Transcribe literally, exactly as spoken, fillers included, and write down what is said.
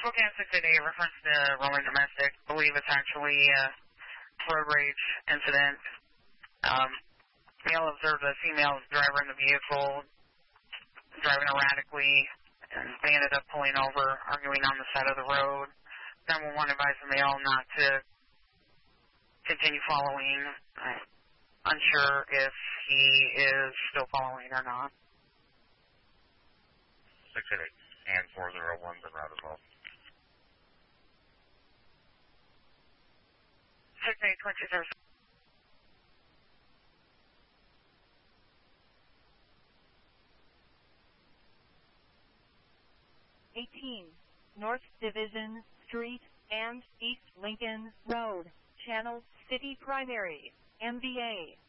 Spokane six eighty-eight, reference to Roman domestic. I believe it's actually a road rage incident. Um, male observed a female driver in the vehicle driving erratically, and they ended up pulling over, arguing on the side of the road. nine one one advised the male not to continue following. I'm unsure if he is still following or not. six eighty-eight and four oh one's en route as well. six eight two zero. eighteen, North Division Street and East Lincoln Road, Channel City Primary, M V A.